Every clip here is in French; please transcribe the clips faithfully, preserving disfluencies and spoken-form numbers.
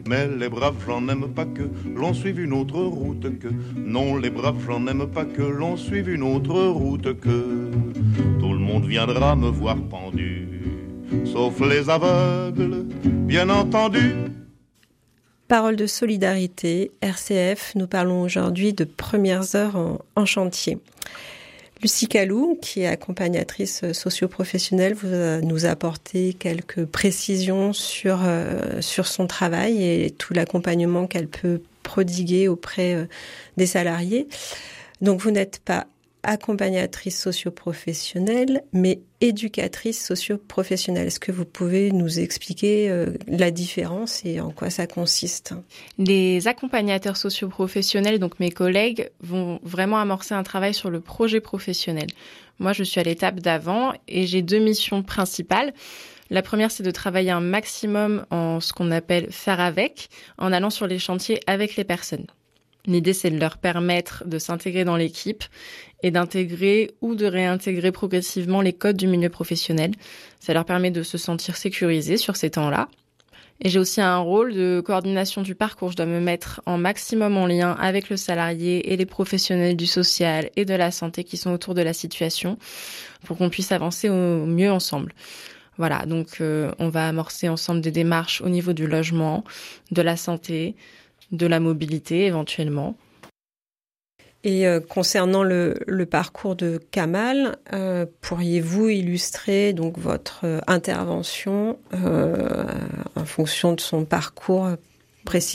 Mais les braves gens n'aiment pas que l'on suive une autre route que. Non, les braves gens n'aiment pas que l'on suive une autre route que. Tout le monde viendra me voir pendu, sauf les aveugles, bien entendu. Parole de solidarité, R C F, nous parlons aujourd'hui de premières heures en, en chantier. Lucie Calou, qui est accompagnatrice socio-professionnelle, vous a, nous a apporté quelques précisions sur, euh, sur son travail et tout l'accompagnement qu'elle peut prodiguer auprès euh, des salariés. Donc vous n'êtes pas accompagnatrice socio-professionnelle, mais éducatrice socio-professionnelle. Est-ce que vous pouvez nous expliquer euh, la différence et en quoi ça consiste ? Les accompagnateurs socio-professionnels, donc mes collègues, vont vraiment amorcer un travail sur le projet professionnel. Moi, je suis à l'étape d'avant et j'ai deux missions principales. La première, c'est de travailler un maximum en ce qu'on appelle faire avec, en allant sur les chantiers avec les personnes. L'idée, c'est de leur permettre de s'intégrer dans l'équipe et d'intégrer ou de réintégrer progressivement les codes du milieu professionnel. Ça leur permet de se sentir sécurisés sur ces temps-là. Et j'ai aussi un rôle de coordination du parcours. Je dois me mettre en maximum en lien avec le salarié et les professionnels du social et de la santé qui sont autour de la situation pour qu'on puisse avancer au mieux ensemble. Voilà, donc euh, on va amorcer ensemble des démarches au niveau du logement, de la santé, de la mobilité éventuellement. Et euh, concernant le, le parcours de Kamal, euh, pourriez-vous illustrer donc votre euh, intervention euh, en fonction de son parcours euh, précisément ?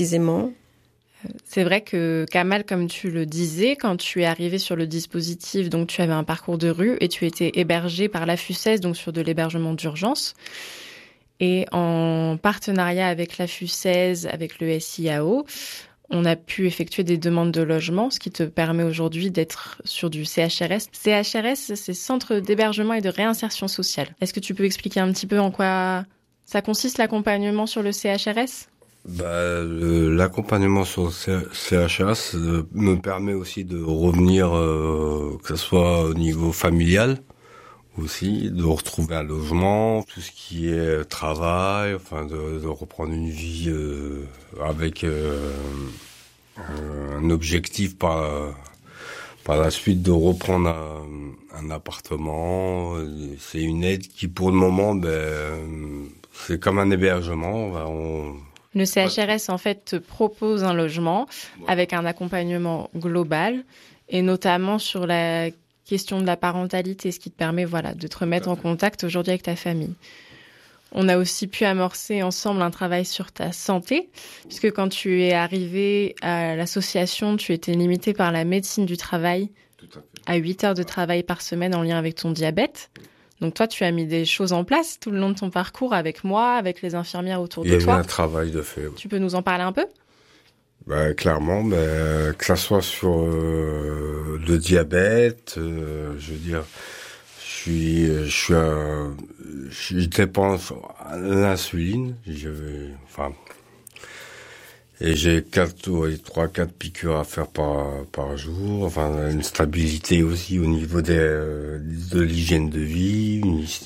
C'est vrai que Kamal, comme tu le disais, quand tu es arrivé sur le dispositif, donc tu avais un parcours de rue et tu étais hébergé par la FUCES, donc sur de l'hébergement d'urgence. Et en partenariat avec la FUCES, avec le S I A O, on a pu effectuer des demandes de logement, ce qui te permet aujourd'hui d'être sur du C H R S. C H R S, c'est Centre d'hébergement et de réinsertion sociale. Est-ce que tu peux expliquer un petit peu en quoi ça consiste l'accompagnement sur le C H R S ? Bah, le, l'accompagnement sur le C H R S euh, me permet aussi de revenir, euh, que ce soit au niveau familial, aussi, de retrouver un logement, tout ce qui est travail, enfin de, de reprendre une vie euh, avec euh, un objectif par, par la suite de reprendre un, un appartement. C'est une aide qui pour le moment, ben, c'est comme un hébergement. Ben, on... Le C H R S en fait te propose un logement avec un accompagnement global et notamment sur la question de la parentalité, ce qui te permet voilà, de te remettre en contact aujourd'hui avec ta famille. On a aussi pu amorcer ensemble un travail sur ta santé, puisque quand tu es arrivé à l'association, tu étais limité par la médecine du travail à huit heures de travail par semaine en lien avec ton diabète. Donc toi, tu as mis des choses en place tout le long de ton parcours avec moi, avec les infirmières autour de toi. Il y a eu un travail de fait. Tu peux nous en parler un peu ? Bah, clairement, bah, que ça soit sur euh, le diabète, euh, je veux dire, je suis, je suis, un, je dépense à l'insuline, je, enfin, et j'ai quatre, ouais, trois, quatre piqûres à faire par par jour, enfin, une stabilité aussi au niveau des, de l'hygiène de vie,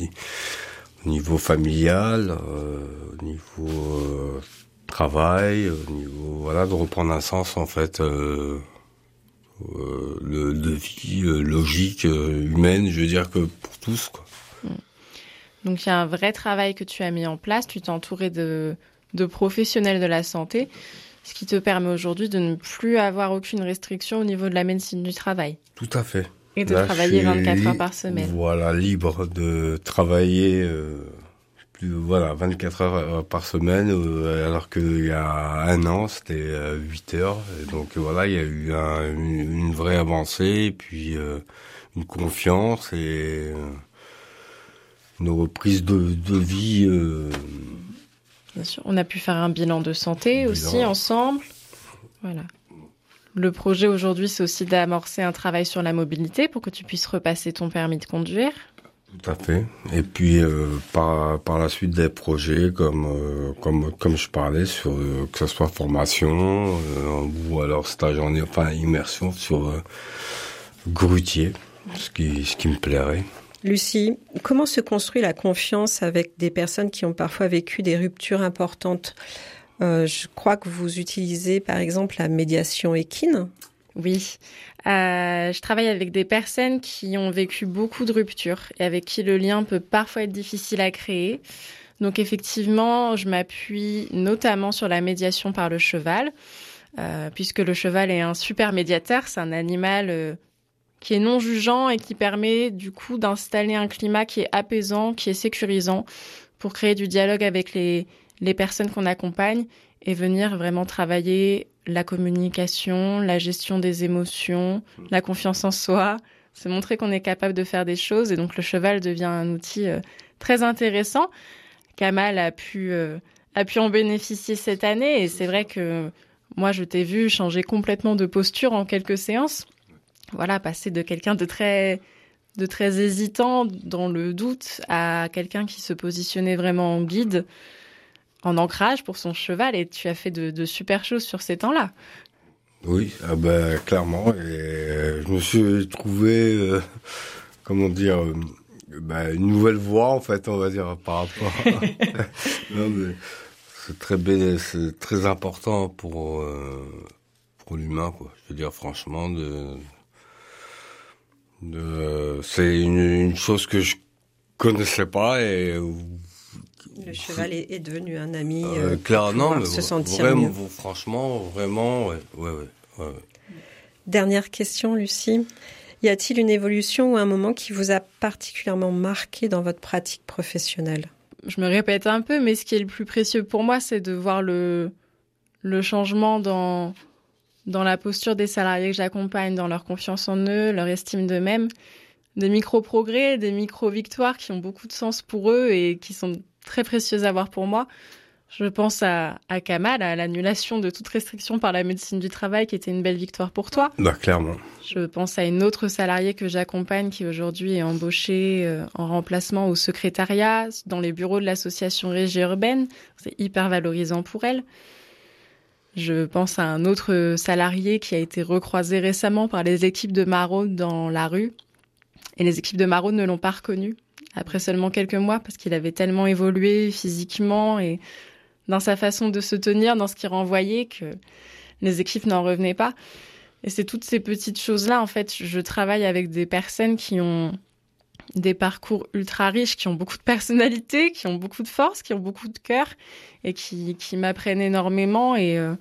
au niveau familial, euh, au niveau euh, travail, au niveau voilà de reprendre un sens en fait euh, euh, le, de vie euh, logique euh, humaine, je veux dire que pour tous quoi. Donc il y a un vrai travail que tu as mis en place, tu t'es entouré de de professionnels de la santé, ce qui te permet aujourd'hui de ne plus avoir aucune restriction au niveau de la médecine du travail. Tout à fait. Et de Là, travailler vingt-quatre li- heures par semaine. Voilà, libre de travailler euh, plus voilà vingt-quatre heures par semaine, euh, alors qu'il y a un an c'était euh, huit heures. Et donc voilà, il y a eu un, une, une vraie avancée, et puis euh, une confiance et euh, une reprise de, de vie. Euh, Bien sûr, on a pu faire un bilan de santé bilan. aussi ensemble. Voilà. Le projet aujourd'hui, c'est aussi d'amorcer un travail sur la mobilité pour que tu puisses repasser ton permis de conduire. Tout à fait. Et puis euh, par par la suite des projets comme euh, comme comme je parlais sur euh, que ce soit formation euh, ou alors stage en enfin immersion sur euh, Grutier, ce qui ce qui me plairait. Lucie, comment se construit la confiance avec des personnes qui ont parfois vécu des ruptures importantes ? Euh, je crois que vous utilisez par exemple la médiation équine. Oui, euh, je travaille avec des personnes qui ont vécu beaucoup de ruptures et avec qui le lien peut parfois être difficile à créer. Donc effectivement, je m'appuie notamment sur la médiation par le cheval, euh, puisque le cheval est un super médiateur. C'est un animal euh, qui est non jugeant et qui permet du coup d'installer un climat qui est apaisant, qui est sécurisant, pour créer du dialogue avec les, les personnes qu'on accompagne et venir vraiment travailler la communication, la gestion des émotions, la confiance en soi, se montrer qu'on est capable de faire des choses. Et donc le cheval devient un outil euh, très intéressant. Kamal a pu, euh, a pu en bénéficier cette année. Et c'est vrai que moi, je t'ai vu changer complètement de posture en quelques séances. Voilà, passer de quelqu'un de très, de très hésitant dans le doute à quelqu'un qui se positionnait vraiment en guide, en ancrage pour son cheval. Et tu as fait de, de super choses sur ces temps-là. Oui, ah ben, clairement. Et euh, je me suis trouvé, euh, comment dire... Euh, Bah, une nouvelle voie, en fait, on va dire, par rapport à... non, mais c'est très, bé... c'est très important pour, euh, pour l'humain, quoi. Je veux dire, franchement, de, de... c'est une, une chose que je connaissais pas et... Le cheval est, est devenu un ami. Euh, euh, clairement, mais se sentir vraiment, mieux. franchement, vraiment, ouais, ouais, ouais, ouais. Dernière question, Lucie. Y a-t-il une évolution ou un moment qui vous a particulièrement marqué dans votre pratique professionnelle ? Je me répète un peu, mais ce qui est le plus précieux pour moi, c'est de voir le, le changement dans, dans la posture des salariés que j'accompagne, dans leur confiance en eux, leur estime d'eux-mêmes. Des micro-progrès, des micro-victoires qui ont beaucoup de sens pour eux et qui sont très précieuses à voir pour moi. Je pense à, à Kamal, à l'annulation de toute restriction par la médecine du travail, qui était une belle victoire pour toi. Bah, clairement. Je pense à une autre salariée que j'accompagne qui aujourd'hui est embauchée euh, en remplacement au secrétariat, dans les bureaux de l'association Régie Urbaine. C'est hyper valorisant pour elle. Je pense à un autre salarié qui a été recroisé récemment par les équipes de Maraude dans la rue. Et les équipes de Maraude ne l'ont pas reconnu après seulement quelques mois parce qu'il avait tellement évolué physiquement et dans sa façon de se tenir, dans ce qu'il renvoyait, que les équipes n'en revenaient pas. Et c'est toutes ces petites choses-là, en fait, je travaille avec des personnes qui ont des parcours ultra riches, qui ont beaucoup de personnalité, qui ont beaucoup de force, qui ont beaucoup de cœur et qui, qui m'apprennent énormément. Et euh,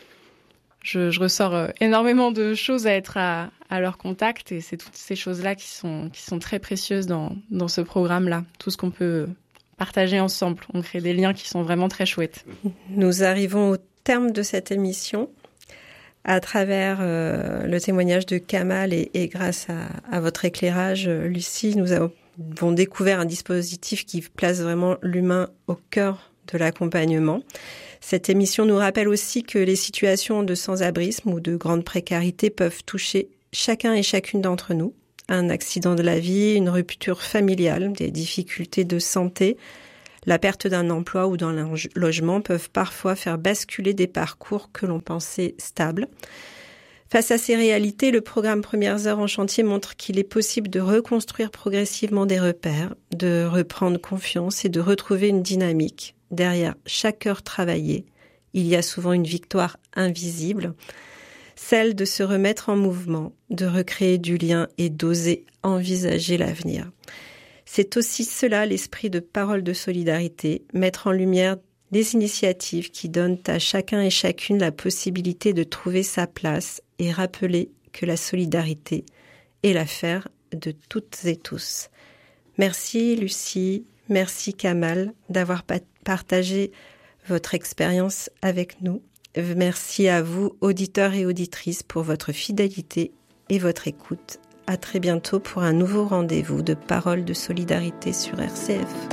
je, je ressors énormément de choses à être à, à leur contact. Et c'est toutes ces choses-là qui sont, qui sont très précieuses dans, dans ce programme-là. Tout ce qu'on peut partager ensemble. On crée des liens qui sont vraiment très chouettes. Nous arrivons au terme de cette émission. À travers euh, le témoignage de Kamal et, et grâce à, à votre éclairage, Lucie, nous avons découvert un dispositif qui place vraiment l'humain au cœur de l'accompagnement. Cette émission nous rappelle aussi que les situations de sans-abrisme ou de grande précarité peuvent toucher chacun et chacune d'entre nous. Un accident de la vie, une rupture familiale, des difficultés de santé, la perte d'un emploi ou d'un logement peuvent parfois faire basculer des parcours que l'on pensait stables. Face à ces réalités, le programme Premières Heures en chantier montre qu'il est possible de reconstruire progressivement des repères, de reprendre confiance et de retrouver une dynamique. Derrière chaque heure travaillée, il y a souvent une victoire invisible, celle de se remettre en mouvement, de recréer du lien et d'oser envisager l'avenir. C'est aussi cela l'esprit de Parole de solidarité, mettre en lumière des initiatives qui donnent à chacun et chacune la possibilité de trouver sa place et rappeler que la solidarité est l'affaire de toutes et tous. Merci Lucie, merci Kamal d'avoir partagé votre expérience avec nous. Merci à vous, auditeurs et auditrices, pour votre fidélité et votre écoute. À très bientôt pour un nouveau rendez-vous de Parole de solidarité sur R C F.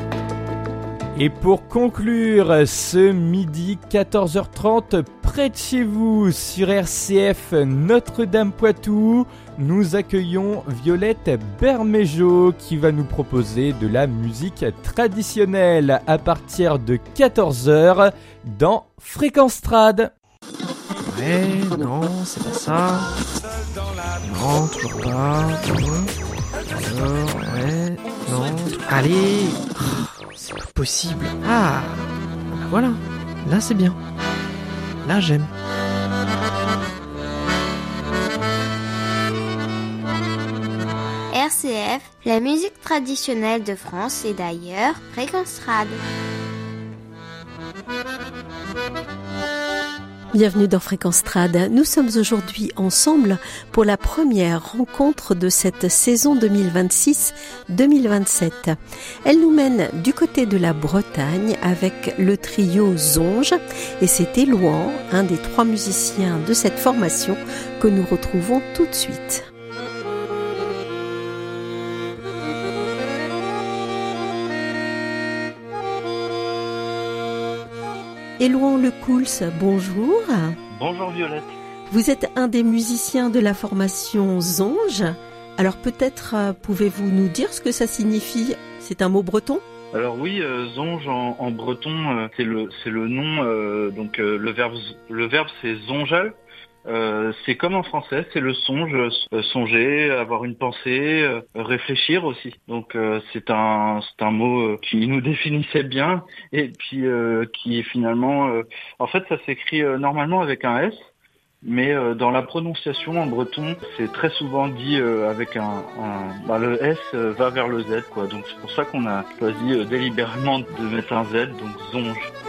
Et pour conclure, ce midi quatorze heures trente, près de chez vous, sur R C F Notre-Dame-Poitou, nous accueillons Violette Bermejo qui va nous proposer de la musique traditionnelle à partir de quatorze heures dans Fréquence Trad. Ouais, non, c'est pas ça. Non, toujours pas. Alors, ouais, non. Allez, c'est pas possible. Ah, bah voilà. Là, c'est bien. Là, j'aime. R C F, la musique traditionnelle de France et d'ailleurs, Fréquence Trad. Bienvenue dans Fréquence Trad. Nous sommes aujourd'hui ensemble pour la première rencontre de cette saison deux mille vingt-six deux mille vingt-sept. Elle nous mène du côté de la Bretagne avec le trio Zonge et c'est Élouan, un des trois musiciens de cette formation, que nous retrouvons tout de suite. Élouan Lecouls, bonjour. Bonjour Violette. Vous êtes un des musiciens de la formation Zonge. Alors peut-être euh, pouvez-vous nous dire ce que ça signifie? C'est un mot breton? Alors oui, euh, Zonge en, en breton, euh, c'est le c'est le nom. Euh, donc euh, le verbe le verbe c'est zongeal. Euh, c'est comme en français, c'est le songe, euh, songer, avoir une pensée, euh, réfléchir aussi. Donc euh, c'est un c'est un mot euh, qui nous définissait bien et puis euh, qui est finalement, euh, en fait, ça s'écrit euh, normalement avec un S, mais euh, dans la prononciation en breton, c'est très souvent dit euh, avec un, un bah, le S euh, va vers le Z quoi. Donc c'est pour ça qu'on a choisi euh, délibérément de mettre un Z, donc zonge.